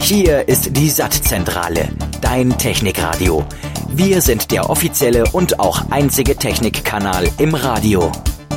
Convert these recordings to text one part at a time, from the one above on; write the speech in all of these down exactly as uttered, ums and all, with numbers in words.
Hier ist die S A T-Zentrale, dein Technikradio. Wir sind der offizielle und auch einzige Technikkanal im Radio.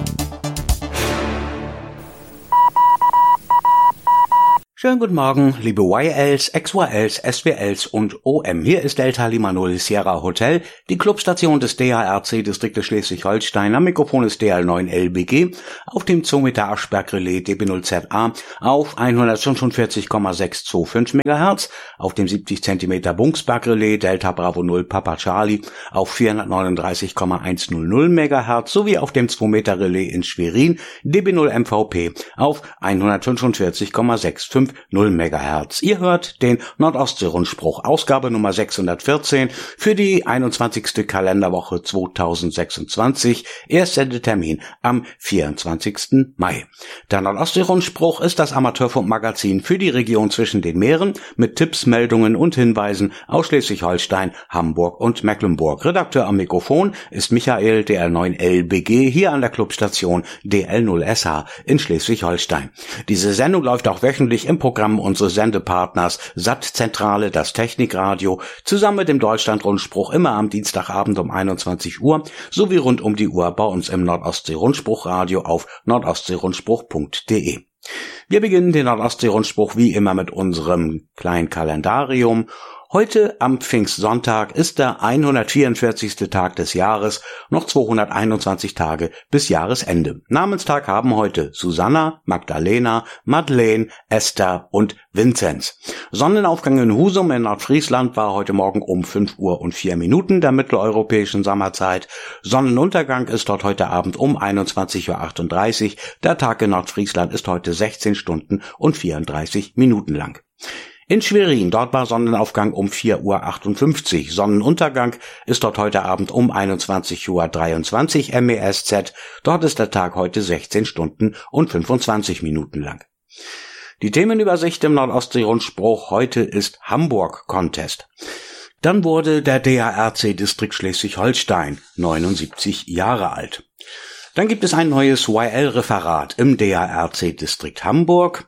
Schönen guten Morgen, liebe Y Ls, X Y Ls, S W Ls und O M. Hier ist Delta Lima Null Sierra Hotel, die Clubstation des D H R C-Distriktes Schleswig-Holstein. Am Mikrofon ist D L neun L B G, auf dem zwei Meter Aschberg-Relais D B null Z A auf hundertfünfundvierzig Komma sechshundertfünfundzwanzig Megahertz, auf dem siebzig Zentimeter Bungsberg-Relais Delta Bravo null Papa Charlie auf vierhundertneununddreißig Komma hundertzehn Megahertz sowie auf dem zwei Meter Relais in Schwerin D B null M V P auf hundertfünfundvierzig Komma sechshundertfünfundfünfzig Megahertz. Ihr hört den Nordostsee-Rundspruch, Ausgabe Nummer sechshundertvierzehn für die einundzwanzigste Kalenderwoche zweitausendsechsundzwanzig. Erstsendetermin am vierundzwanzigsten Mai. Der Nordostsee-Rundspruch ist das Amateurfunkmagazin für die Region zwischen den Meeren mit Tipps, Meldungen und Hinweisen aus Schleswig-Holstein, Hamburg und Mecklenburg. Redakteur am Mikrofon ist Michael, D L neun L B G, hier an der Clubstation D L null S H in Schleswig-Holstein. Diese Sendung läuft auch wöchentlich im Programm unseres Sendepartners S A T-Zentrale, das Technikradio, zusammen mit dem Deutschland-Rundspruch immer am Dienstagabend um einundzwanzig Uhr sowie rund um die Uhr bei uns im Nordostsee-Rundspruchradio auf nordostseerundspruch punkt de. Wir beginnen den Nordostsee-Rundspruch wie immer mit unserem kleinen Kalendarium. Heute am Pfingstsonntag ist der hundertvierundvierzigste Tag des Jahres, noch zweihunderteinundzwanzig Tage bis Jahresende. Namenstag haben heute Susanna, Magdalena, Madeleine, Esther und Vinzenz. Sonnenaufgang in Husum in Nordfriesland war heute Morgen um fünf Uhr und vier Minuten der mitteleuropäischen Sommerzeit. Sonnenuntergang ist dort heute Abend um einundzwanzig Uhr achtunddreißig. Der Tag in Nordfriesland ist heute sechzehn Stunden und vierunddreißig Minuten lang. In Schwerin, dort war Sonnenaufgang um vier Uhr achtundfünfzig. Sonnenuntergang ist dort heute Abend um einundzwanzig Uhr dreiundzwanzig M E S Z. Dort ist der Tag heute sechzehn Stunden und fünfundzwanzig Minuten lang. Die Themenübersicht im Nordostsee-Rundspruch heute ist Hamburg-Contest. Dann wurde der D H R C-Distrikt Schleswig-Holstein neunundsiebzig Jahre alt. Dann gibt es ein neues Y L-Referat im D H R C-Distrikt Hamburg.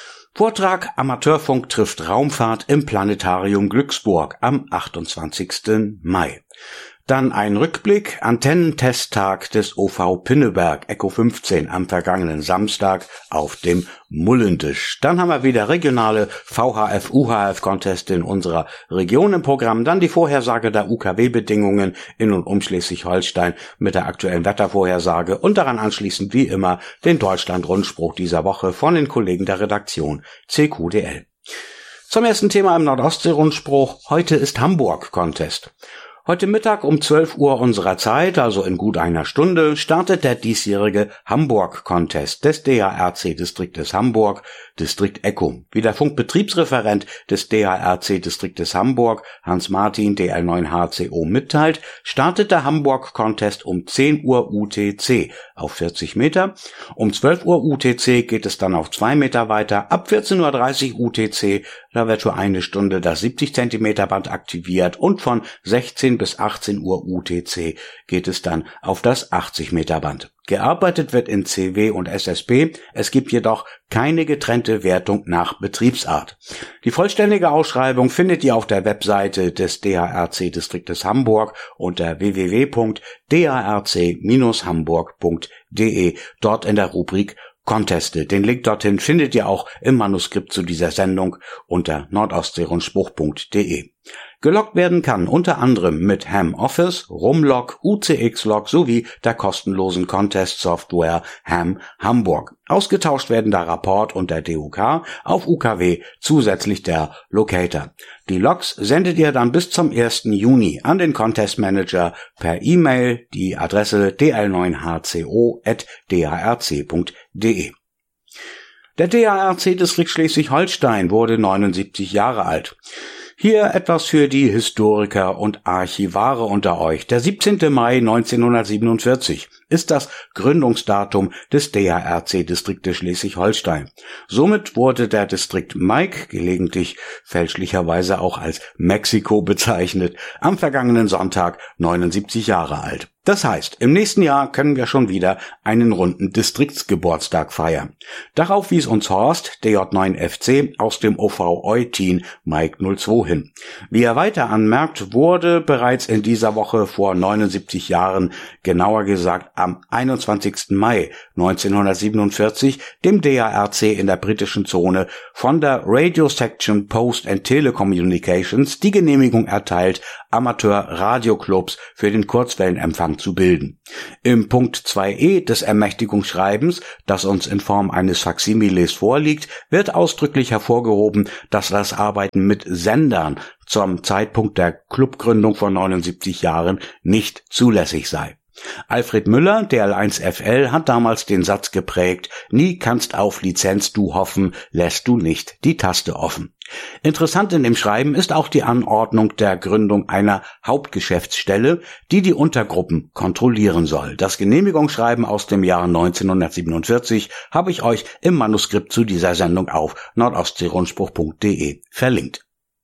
Vortrag Amateurfunk trifft Raumfahrt im Planetarium Glücksburg am achtundzwanzigsten Mai. Dann ein Rückblick, Antennentesttag des O V Pinneberg Echo fünfzehn am vergangenen Samstag auf dem Mullentisch. Dann haben wir wieder regionale V H F U H F-Conteste in unserer Region im Programm. Dann die Vorhersage der U K W-Bedingungen in und um Schleswig-Holstein mit der aktuellen Wettervorhersage und daran anschließend wie immer den Deutschland-Rundspruch dieser Woche von den Kollegen der Redaktion C Q D L. Zum ersten Thema im Nordostsee-Rundspruch. Heute ist Hamburg-Contest. Heute Mittag um zwölf Uhr unserer Zeit, also in gut einer Stunde, startet der diesjährige Hamburg-Contest des D H R C-Distriktes Hamburg, Distrikt Echo. Wie der Funkbetriebsreferent des D H R C-Distriktes Hamburg, Hans Martin, D L neun H C O, mitteilt, startet der Hamburg-Contest um zehn Uhr U T C auf vierzig Meter. Um zwölf Uhr U T C geht es dann auf zwei Meter weiter. Ab vierzehn Uhr dreißig U T C, da wird für eine Stunde das siebzig Zentimeter Band aktiviert und von sechzehn bis achtzehn Uhr U T C geht es dann auf das achtzig Meter Band. Gearbeitet wird in C W und S S B, es gibt jedoch keine getrennte Wertung nach Betriebsart. Die vollständige Ausschreibung findet ihr auf der Webseite des D H R C-Distriktes Hamburg unter w w w punkt d h r c dash hamburg punkt de, dort in der Rubrik Conteste. Den Link dorthin findet ihr auch im Manuskript zu dieser Sendung unter nordostseerundspruch punkt de. Geloggt werden kann unter anderem mit Ham Office, Rumlog, U C X-Log sowie der kostenlosen Contest-Software Ham Hamburg. Ausgetauscht werden der Rapport und der D U K auf U K W zusätzlich der Locator. Die Logs sendet ihr dann bis zum ersten Juni an den Contest Manager per E-Mail, die Adresse d l neun h c o at d h r c punkt de. Der D H R C-Distrikt Schleswig-Holstein wurde neunundsiebzig Jahre alt. Hier etwas für die Historiker und Archivare unter euch. Der siebzehnte Mai neunzehnhundertsiebenundvierzig ist das Gründungsdatum des D H R C-Distriktes Schleswig-Holstein. Somit wurde der Distrikt Mike, gelegentlich fälschlicherweise auch als Mexiko bezeichnet, am vergangenen Sonntag neunundsiebzig Jahre alt. Das heißt, im nächsten Jahr können wir schon wieder einen runden Distriktsgeburtstag feiern. Darauf wies uns Horst, D J neun F C, aus dem O V Eutin Mike null zwei hin. Wie er weiter anmerkt, wurde bereits in dieser Woche vor neunundsiebzig Jahren, genauer gesagt am einundzwanzigsten Mai neunzehnhundertsiebenundvierzig, dem D A R C in der britischen Zone von der Radio Section Post and Telecommunications die Genehmigung erteilt, Amateur-Radioclubs für den Kurzwellenempfang zu bilden. Im Punkt zwei e des Ermächtigungsschreibens, das uns in Form eines Faksimiles vorliegt, wird ausdrücklich hervorgehoben, dass das Arbeiten mit Sendern zum Zeitpunkt der Clubgründung vor neunundsiebzig Jahren nicht zulässig sei. Alfred Müller, D L eins F L, hat damals den Satz geprägt: Nie kannst auf Lizenz du hoffen, lässt du nicht die Taste offen. Interessant in dem Schreiben ist auch die Anordnung der Gründung einer Hauptgeschäftsstelle, die die Untergruppen kontrollieren soll. Das Genehmigungsschreiben aus dem Jahr neunzehnhundertsiebenundvierzig habe ich euch im Manuskript zu dieser Sendung auf nordostseerundspruch punkt de verlinkt.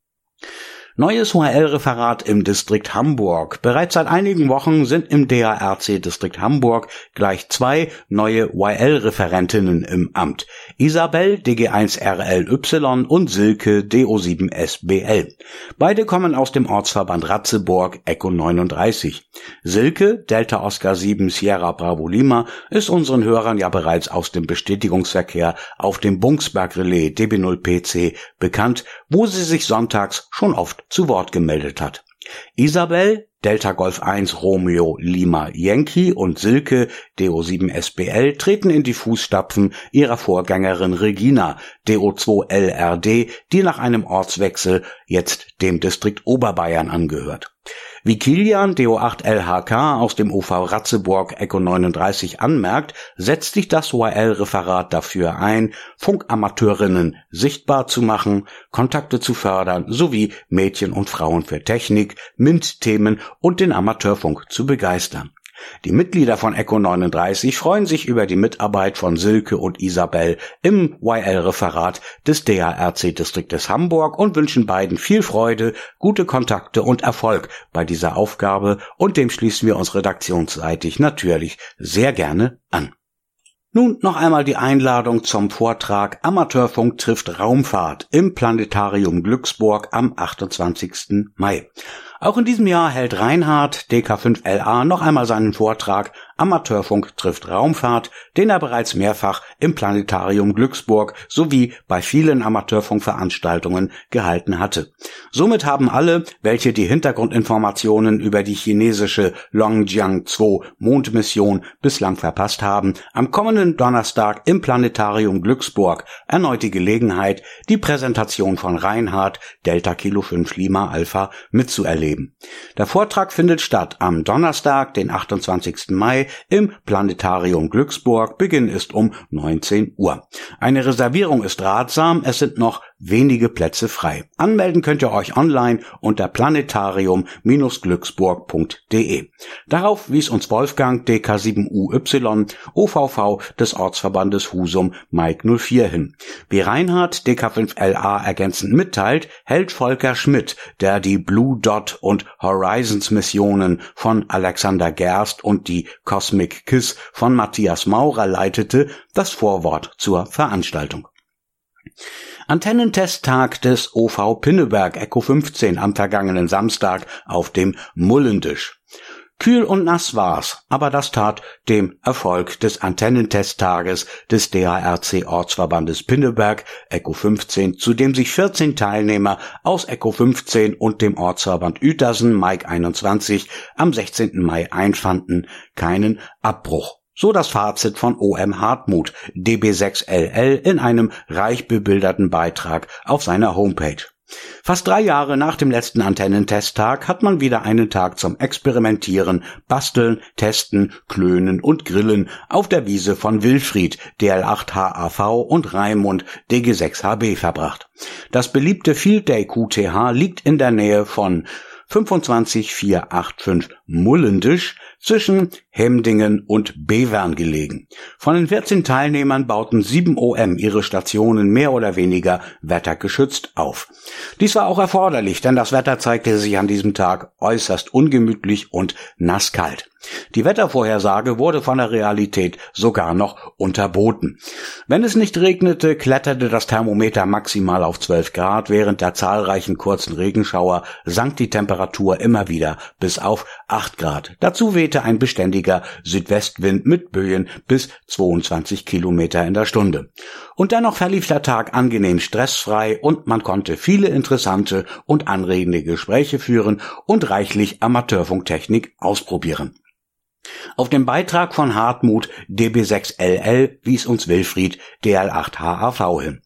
Neues H L-Referat im Distrikt Hamburg. Bereits seit einigen Wochen sind im D A R C-Distrikt Hamburg gleich zwei neue Y L-Referentinnen im Amt. Isabel, D G eins R L Y, und Silke, D O sieben S B L. Beide kommen aus dem Ortsverband Ratzeburg, Echo neununddreißig. Silke, Delta Oscar sieben Sierra Bravo Lima, ist unseren Hörern ja bereits aus dem Bestätigungsverkehr auf dem Bungsberg-Relais D B null P C bekannt, wo sie sich sonntags schon oft zu Wort gemeldet hat. Isabel, Delta Golf eins Romeo Lima Yankee, und Silke, D O sieben S B L, treten in die Fußstapfen ihrer Vorgängerin Regina, D O zwei L R D, die nach einem Ortswechsel jetzt dem Distrikt Oberbayern angehört. Wie Kilian, D O acht L H K, aus dem O V Ratzeburg, Echo neununddreißig, anmerkt, setzt sich das O R L-Referat dafür ein, Funkamateurinnen sichtbar zu machen, Kontakte zu fördern sowie Mädchen und Frauen für Technik, M I N T-Themen und den Amateurfunk zu begeistern. Die Mitglieder von Echo neununddreißig freuen sich über die Mitarbeit von Silke und Isabel im Y L-Referat des D A R C-Distriktes Hamburg und wünschen beiden viel Freude, gute Kontakte und Erfolg bei dieser Aufgabe, und dem schließen wir uns redaktionsseitig natürlich sehr gerne an. Nun noch einmal die Einladung zum Vortrag Amateurfunk trifft Raumfahrt im Planetarium Glücksburg am achtundzwanzigsten Mai. Auch in diesem Jahr hält Reinhard, D K fünf L A, noch einmal seinen Vortrag Amateurfunk trifft Raumfahrt, den er bereits mehrfach im Planetarium Glücksburg sowie bei vielen Amateurfunkveranstaltungen gehalten hatte. Somit haben alle, welche die Hintergrundinformationen über die chinesische Longjiang zwei Mondmission bislang verpasst haben, am kommenden Donnerstag im Planetarium Glücksburg erneut die Gelegenheit, die Präsentation von Reinhard, Delta Kilo fünf Lima Alpha, mitzuerleben. Der Vortrag findet statt am Donnerstag, den achtundzwanzigsten Mai, im Planetarium Glücksburg. Beginn ist um neunzehn Uhr. Eine Reservierung ist ratsam, es sind noch wenige Plätze frei. Anmelden könnt ihr euch online unter planetarium Bindestrich glücksburg Punkt de. Darauf wies uns Wolfgang, D K sieben U Y, O V V des Ortsverbandes Husum, Mike null vier hin. Wie Reinhard, D K fünf L A, ergänzend mitteilt, hält Volker Schmidt, der die Blue Dot und Horizons Missionen von Alexander Gerst und die Cosmic Kiss von Matthias Maurer leitete, das Vorwort zur Veranstaltung. Antennentesttag des O V Pinneberg Echo fünfzehn am vergangenen Samstag auf dem Mullendisch. Kühl und nass war's, aber das tat dem Erfolg des Antennentesttages des D A R C-Ortsverbandes Pinneberg Echo fünfzehn, zu dem sich vierzehn Teilnehmer aus Echo fünfzehn und dem Ortsverband Uetersen Mike einundzwanzig am sechzehnten Mai einfanden, keinen Abbruch. So das Fazit von O M Hartmut, D B sechs L L, in einem reich bebilderten Beitrag auf seiner Homepage. Fast drei Jahre nach dem letzten Antennentesttag hat man wieder einen Tag zum Experimentieren, Basteln, Testen, Klönen und Grillen auf der Wiese von Wilfried, D L acht H A V, und Raimund, D G sechs H B, verbracht. Das beliebte Field Day Q T H liegt in der Nähe von fünfundzwanzig vierhundertfünfundachtzig Mullendisch, zwischen Hemdingen und Bevern gelegen. Von den vierzehn Teilnehmern bauten sieben O M ihre Stationen mehr oder weniger wettergeschützt auf. Dies war auch erforderlich, denn das Wetter zeigte sich an diesem Tag äußerst ungemütlich und nasskalt. Die Wettervorhersage wurde von der Realität sogar noch unterboten. Wenn es nicht regnete, kletterte das Thermometer maximal auf zwölf Grad. Während der zahlreichen kurzen Regenschauer sank die Temperatur immer wieder bis auf acht Grad. Dazu wehte ein beständiger Südwestwind mit Böen bis zweiundzwanzig Kilometer in der Stunde. Und dennoch verlief der Tag angenehm stressfrei und man konnte viele interessante und anregende Gespräche führen und reichlich Amateurfunktechnik ausprobieren. Auf dem Beitrag von Hartmut D B sechs L L wies uns Wilfried D L acht H A V hin.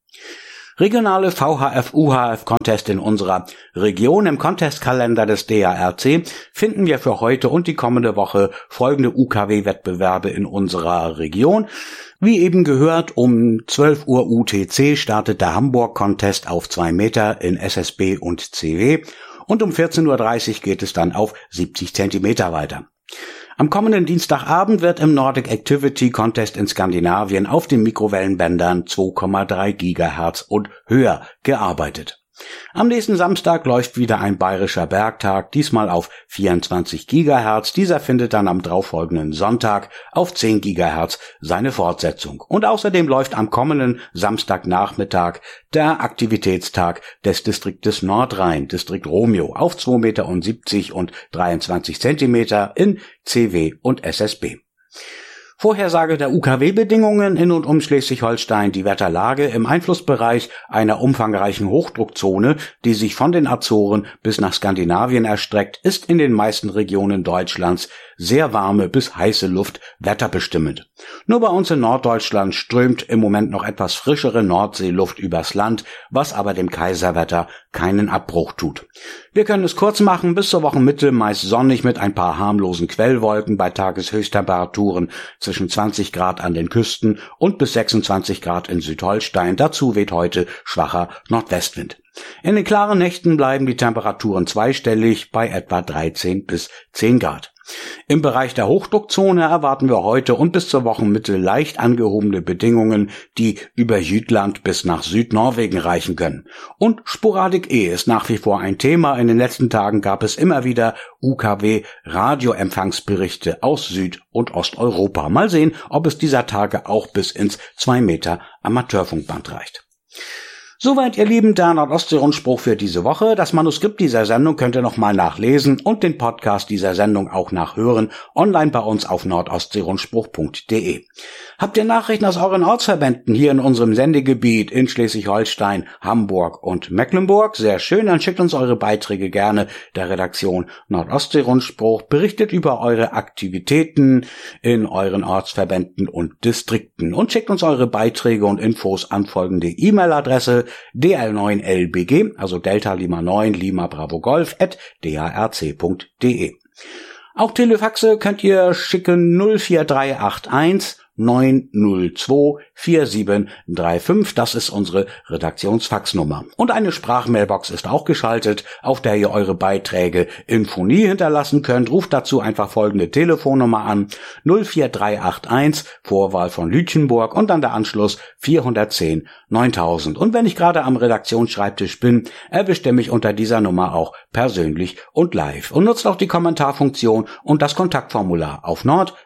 Regionale V H F-U H F-Contest in unserer Region. Im Contestkalender des D A R C finden wir für heute und die kommende Woche folgende U K W-Wettbewerbe in unserer Region. Wie eben gehört, um zwölf Uhr U T C startet der Hamburg-Contest auf zwei Meter in S S B und C W und um vierzehn Uhr dreißig geht es dann auf siebzig Zentimeter weiter. Am kommenden Dienstagabend wird im Nordic Activity Contest in Skandinavien auf den Mikrowellenbändern zwei Komma drei Gigahertz und höher gearbeitet. Am nächsten Samstag läuft wieder ein bayerischer Bergtag, diesmal auf vierundzwanzig Gigahertz. Dieser findet dann am darauffolgenden Sonntag auf zehn Gigahertz seine Fortsetzung. Und außerdem läuft am kommenden Samstagnachmittag der Aktivitätstag des Distriktes Nordrhein, Distrikt Romeo, auf zwei Meter siebzig und dreiundzwanzig Zentimeter in C W und S S B. Vorhersage der U K W-Bedingungen in und um Schleswig-Holstein, die Wetterlage im Einflussbereich einer umfangreichen Hochdruckzone, die sich von den Azoren bis nach Skandinavien erstreckt, ist in den meisten Regionen Deutschlands sehr warme bis heiße Luft wetterbestimmend. Nur bei uns in Norddeutschland strömt im Moment noch etwas frischere Nordseeluft übers Land, was aber dem Kaiserwetter keinen Abbruch tut. Wir können es kurz machen, bis zur Wochenmitte meist sonnig mit ein paar harmlosen Quellwolken bei Tageshöchsttemperaturen zwischen zwanzig Grad an den Küsten und bis sechsundzwanzig Grad in Südholstein. Dazu weht heute schwacher Nordwestwind. In den klaren Nächten bleiben die Temperaturen zweistellig bei etwa dreizehn bis zehn Grad. Im Bereich der Hochdruckzone erwarten wir heute und bis zur Wochenmitte leicht angehobene Bedingungen, die über Jütland bis nach Südnorwegen reichen können. Und Sporadik E ist nach wie vor ein Thema. In den letzten Tagen gab es immer wieder U K W-Radioempfangsberichte aus Süd- und Osteuropa. Mal sehen, ob es dieser Tage auch bis ins zwei Meter Amateurfunkband reicht. Soweit, ihr Lieben, der Nordostsee-Rundspruch für diese Woche. Das Manuskript dieser Sendung könnt ihr nochmal nachlesen und den Podcast dieser Sendung auch nachhören, online bei uns auf nordostseerundspruch punkt de. Habt ihr Nachrichten aus euren Ortsverbänden hier in unserem Sendegebiet in Schleswig-Holstein, Hamburg und Mecklenburg? Sehr schön, dann schickt uns eure Beiträge gerne der Redaktion Nordostsee-Rundspruch, berichtet über eure Aktivitäten in euren Ortsverbänden und Distrikten und schickt uns eure Beiträge und Infos an folgende E-Mail-Adresse d l neun l b g, also Delta Lima neun Lima Bravo Golf at d a r c punkt de. Auch Telefaxe könnt ihr schicken null vier drei acht eins neun null zwei vier sieben drei fünf, das ist unsere Redaktionsfaxnummer. Und eine Sprachmailbox ist auch geschaltet, auf der ihr eure Beiträge in Phonie hinterlassen könnt. Ruft dazu einfach folgende Telefonnummer an: null vier drei acht eins, Vorwahl von Lütjenburg und dann der Anschluss vierhundertzehn neuntausend. Und wenn ich gerade am Redaktionsschreibtisch bin, erwischt ihr mich unter dieser Nummer auch persönlich und live. Und nutzt auch die Kommentarfunktion und das Kontaktformular auf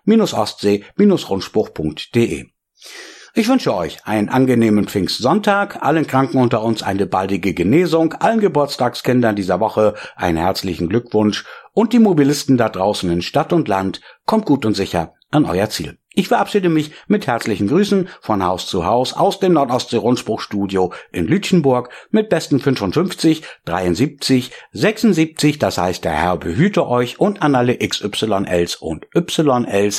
nord-ostsee-rundspruch punkt de. Ich wünsche euch einen angenehmen Pfingstsonntag, allen Kranken unter uns eine baldige Genesung, allen Geburtstagskindern dieser Woche einen herzlichen Glückwunsch und die Mobilisten da draußen in Stadt und Land, kommt gut und sicher an euer Ziel. Ich verabschiede mich mit herzlichen Grüßen von Haus zu Haus aus dem Nordostsee-Rundspruch-Studio in Lütjenburg mit besten fünfundfünfzig, dreiundsiebzig, sechsundsiebzig, das heißt, der Herr behüte euch, und an alle X Y Ls und Y Ls.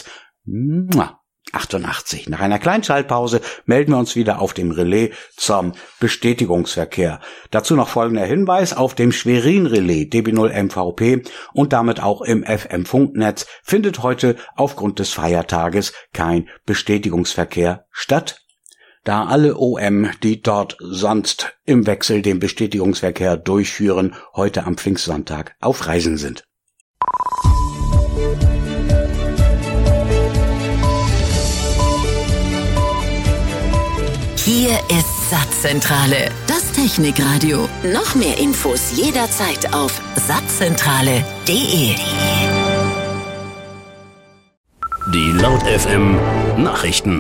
Mua. achtundachtzig. Nach einer kleinen Schaltpause melden wir uns wieder auf dem Relais zum Bestätigungsverkehr. Dazu noch folgender Hinweis: Auf dem Schwerin-Relais D B null M V P und damit auch im F M-Funknetz findet heute aufgrund des Feiertages kein Bestätigungsverkehr statt, da alle O M, die dort sonst im Wechsel den Bestätigungsverkehr durchführen, heute am Pfingstsonntag auf Reisen sind. Hier ist Satzzentrale, das Technikradio. Noch mehr Infos jederzeit auf satzzentrale punkt de. Die Laut F M Nachrichten.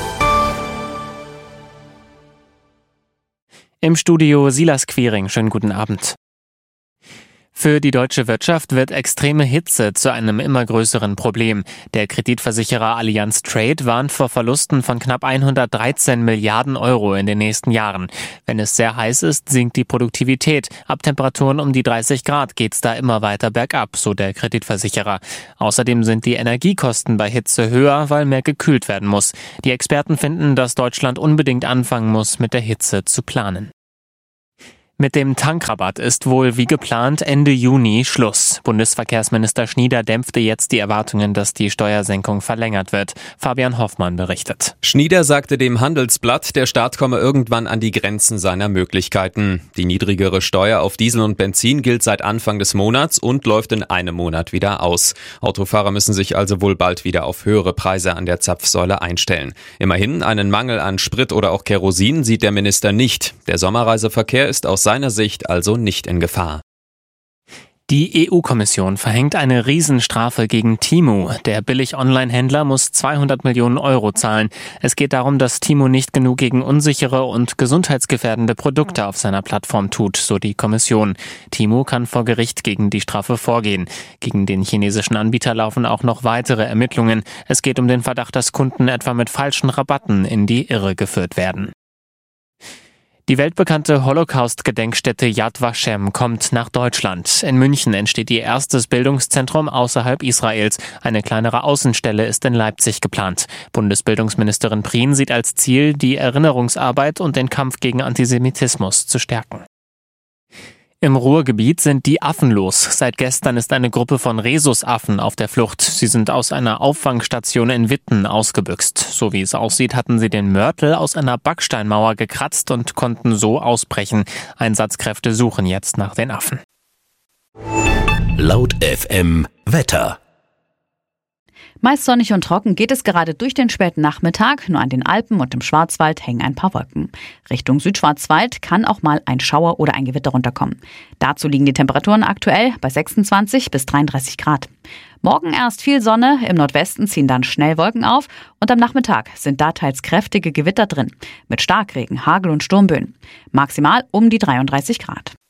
Im Studio Silas Quiring. Schönen guten Abend. Für die deutsche Wirtschaft wird extreme Hitze zu einem immer größeren Problem. Der Kreditversicherer Allianz Trade warnt vor Verlusten von knapp hundertdreizehn Milliarden Euro in den nächsten Jahren. Wenn es sehr heiß ist, sinkt die Produktivität. Ab Temperaturen um die dreißig Grad geht's da immer weiter bergab, so der Kreditversicherer. Außerdem sind die Energiekosten bei Hitze höher, weil mehr gekühlt werden muss. Die Experten finden, dass Deutschland unbedingt anfangen muss, mit der Hitze zu planen. Mit dem Tankrabatt ist wohl wie geplant Ende Juni Schluss. Bundesverkehrsminister Schnieder dämpfte jetzt die Erwartungen, dass die Steuersenkung verlängert wird. Fabian Hoffmann berichtet. Schnieder sagte dem Handelsblatt, der Staat komme irgendwann an die Grenzen seiner Möglichkeiten. Die niedrigere Steuer auf Diesel und Benzin gilt seit Anfang des Monats und läuft in einem Monat wieder aus. Autofahrer müssen sich also wohl bald wieder auf höhere Preise an der Zapfsäule einstellen. Immerhin, einen Mangel an Sprit oder auch Kerosin sieht der Minister nicht. Der Sommerreiseverkehr ist aus seiner Sicht also nicht in Gefahr. Die E U-Kommission verhängt eine Riesenstrafe gegen Temu. Der Billig-Online-Händler muss zweihundert Millionen Euro zahlen. Es geht darum, dass Temu nicht genug gegen unsichere und gesundheitsgefährdende Produkte auf seiner Plattform tut, so die Kommission. Temu kann vor Gericht gegen die Strafe vorgehen. Gegen den chinesischen Anbieter laufen auch noch weitere Ermittlungen. Es geht um den Verdacht, dass Kunden etwa mit falschen Rabatten in die Irre geführt werden. Die weltbekannte Holocaust-Gedenkstätte Yad Vashem kommt nach Deutschland. In München entsteht ihr erstes Bildungszentrum außerhalb Israels. Eine kleinere Außenstelle ist in Leipzig geplant. Bundesbildungsministerin Prien sieht als Ziel, die Erinnerungsarbeit und den Kampf gegen Antisemitismus zu stärken. Im Ruhrgebiet sind die Affen los. Seit gestern ist eine Gruppe von Rhesusaffen auf der Flucht. Sie sind aus einer Auffangstation in Witten ausgebüxt. So wie es aussieht, hatten sie den Mörtel aus einer Backsteinmauer gekratzt und konnten so ausbrechen. Einsatzkräfte suchen jetzt nach den Affen. Laut F M Wetter. Meist sonnig und trocken geht es gerade durch den späten Nachmittag. Nur an den Alpen und im Schwarzwald hängen ein paar Wolken. Richtung Südschwarzwald kann auch mal ein Schauer oder ein Gewitter runterkommen. Dazu liegen die Temperaturen aktuell bei sechsundzwanzig bis dreiunddreißig Grad. Morgen erst viel Sonne, im Nordwesten ziehen dann schnell Wolken auf und am Nachmittag sind da teils kräftige Gewitter drin. Mit Starkregen, Hagel und Sturmböen. Maximal um die dreiunddreißig Grad.